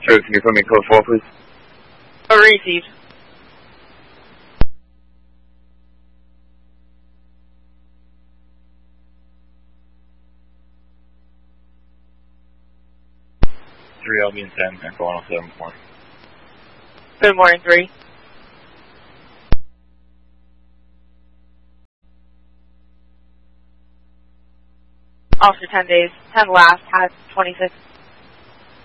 Sir, can you put me code 4, please? Oh, received. LB and 10, Echo 107 morning. Good morning, 3. Officer 10 days, 10 last, hat 26.